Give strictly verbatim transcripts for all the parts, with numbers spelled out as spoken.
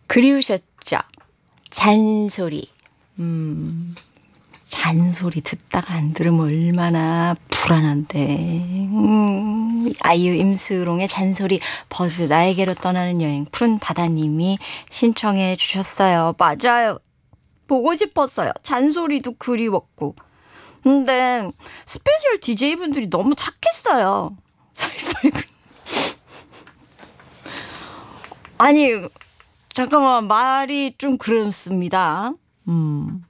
그리우셨죠? 잔소리. 음, 잔소리 듣다가 안 들으면 얼마나 불안한데. 음, 아이유 임수롱의 잔소리 버스 나에게로 떠나는 여행 푸른 바다님이 신청해 주셨어요. 맞아요. 보고 싶었어요. 잔소리도 그리웠고. 근데 스페셜 디제이분들이 너무 착했어요. 살벌군. 아니 잠깐만 말이 좀 그렇습니다. 음.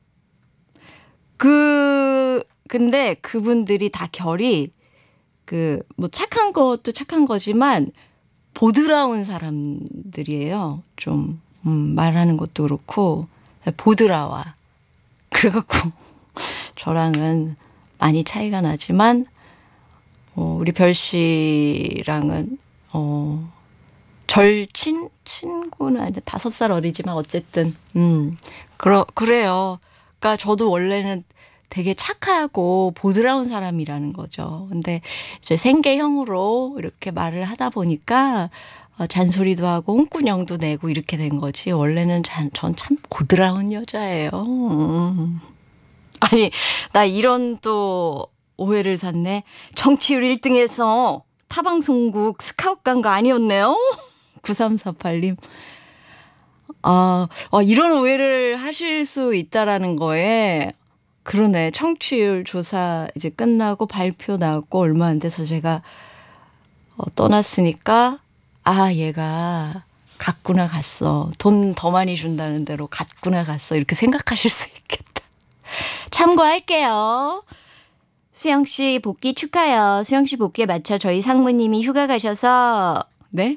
그 근데 그분들이 다 결이 그 뭐 착한 것도 착한 거지만 보드라운 사람들이에요. 좀 음, 말하는 것도 그렇고 보드라와 그래갖고 저랑은 많이 차이가 나지만 어, 우리 별 씨랑은 어. 절친 친구는 아닌데 다섯 살 어리지만 어쨌든 음 그러 그래요. 그러니까 저도 원래는 되게 착하고 보드라운 사람이라는 거죠. 근데 이제 생계형으로 이렇게 말을 하다 보니까 어, 잔소리도 하고 홍군형도 내고 이렇게 된 거지. 원래는 전 참 보드라운 여자예요. 음. 아니 나 이런 또 오해를 샀네. 정치율 일 등에서 타방송국 스카웃 간 거 아니었네요. 구삼사팔님. 아, 아, 이런 오해를 하실 수 있다라는 거에, 그러네. 청취율 조사 이제 끝나고 발표 나왔고 얼마 안 돼서 제가 어, 떠났으니까, 아, 얘가 갔구나 갔어. 돈 더 많이 준다는 대로 갔구나 갔어. 이렇게 생각하실 수 있겠다. 참고할게요. 수영 씨 복귀 축하요. 수영 씨 복귀에 맞춰 저희 상무님이 휴가 가셔서, 네?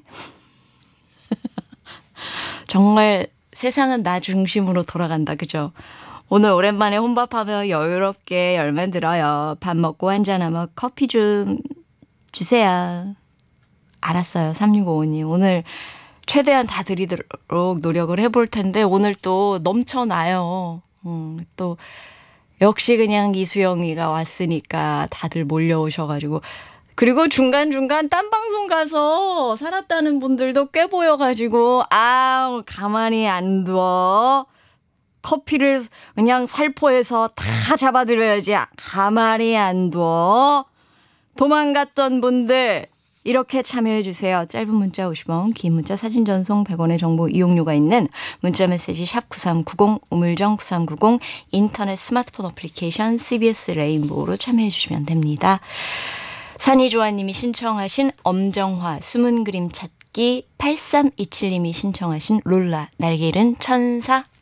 정말 세상은 나 중심으로 돌아간다. 그죠? 오늘 오랜만에 혼밥하며 여유롭게 열만 들어요. 밥 먹고 한잔하며 커피 좀 주세요. 알았어요. 삼육오오님. 오늘 최대한 다 드리도록 노력을 해볼 텐데 오늘 또 넘쳐나요. 음, 또 역시 그냥 이수영이가 왔으니까 다들 몰려오셔가지고 그리고 중간중간 딴 방송 가서 살았다는 분들도 꽤 보여가지고 아 가만히 안 둬. 커피를 그냥 살포해서 다 잡아드려야지. 가만히 안 둬. 도망갔던 분들 이렇게 참여해 주세요. 짧은 문자 오십 원, 긴 문자 사진 전송 백 원의 정보 이용료가 있는 문자 메시지 샵 구삼구공, 우물정 구삼구공, 인터넷 스마트폰 어플리케이션 씨비에스 레인보우로 참여해 주시면 됩니다. 산이조아님이 신청하신 엄정화 숨은 그림 찾기, 팔삼이칠님이 신청하신 롤라 날개 잃은 천사